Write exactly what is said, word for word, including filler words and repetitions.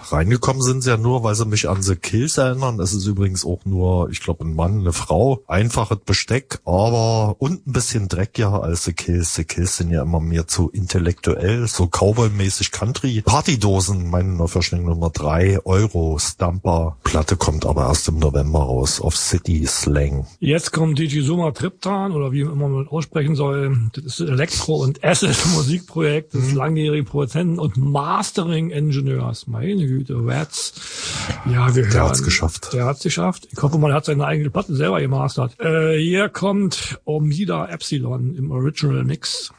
reingekommen sind sie ja nur, weil sie mich an The Kills erinnern. Es ist übrigens auch nur, ich glaube, ein Mann, eine Frau. Einfaches Besteck, aber und ein bisschen dreckiger als The Kills. The Kills sind ja immer mehr zu intellektuell, so Cowboy-mäßig Country. Partydosen, meine Neuverschwendung Nummer drei Euro. Stamper. Platte kommt aber erst im November raus, auf City Slang. Jetzt kommt Digizuma Triptan, oder wie immer man aussprechen soll. Das ist Elektro- und Acid-Musikprojekt des mhm. langjährigen Produzenten und Mastering-Ingenieurs. Meine Güte, Rats. Ja, wir hören. Der hat's geschafft. Der hat's geschafft. Ich hoffe, man hat seine eigene Platte selber gemastert. Äh, hier kommt Omida Epsilon im Original Mix.